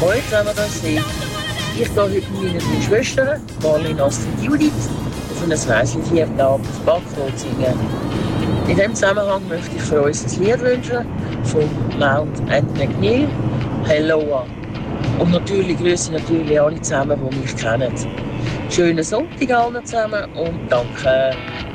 Hallo zusammen, das sind. Ich gehe heute mit meinen 3 Schwestern, Marlene, Astrid und Judith, auf ein Weisli-Viertel auf Backrot singen. In diesem Zusammenhang möchte ich für uns ein Lied wünschen von Mount and McNeil, «Helloa». Und natürlich grüße alle zusammen, die mich kennen. Schönen Sonntag allen zusammen und danke.